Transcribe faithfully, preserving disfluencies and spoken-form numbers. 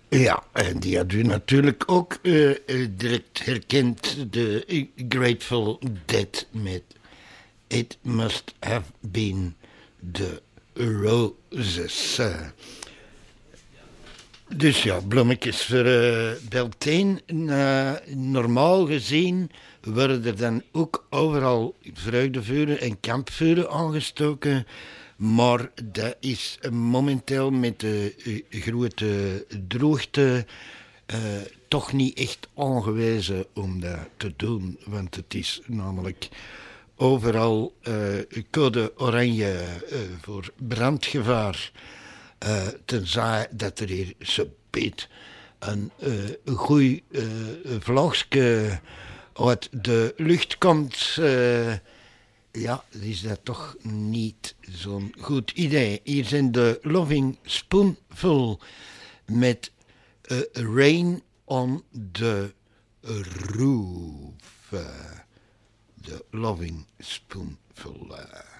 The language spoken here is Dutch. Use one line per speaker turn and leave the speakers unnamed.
Ja, en die had u natuurlijk ook uh, uh, direct herkend, de Grateful Dead met It Must Have Been the Roses. Uh, dus ja, bloemetjes voor uh, Beltane. Uh, normaal gezien worden er dan ook overal vreugdevuren en kampvuren aangestoken. Maar dat is momenteel met de uh, grote droogte uh, toch niet echt aangewezen om dat te doen. Want het is namelijk overal uh, code oranje uh, voor brandgevaar. Uh, tenzij dat er hier zo beet een, uh, een goed uh, vlagje uit de lucht komt. Uh, ja, is dat toch niet zo'n goed idee. Hier zijn de Loving Spoonful met uh, Rain on the Roof. Uh, de Loving Spoonful. Uh.